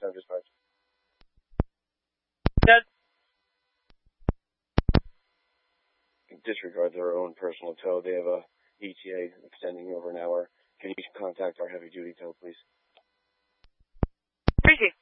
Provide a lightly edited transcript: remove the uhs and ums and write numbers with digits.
Sound dispatch. That Disregard their own personal tow. They have a ETA extending over an hour. Can you contact our heavy duty tow, please? crazy.